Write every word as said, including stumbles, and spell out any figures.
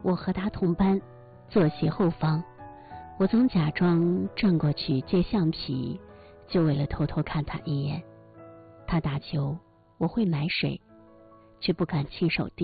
我和他同班，坐席后方。我总假装转过去借橡皮，就为了偷偷看他一眼。他打球，我会买水，却不敢亲手递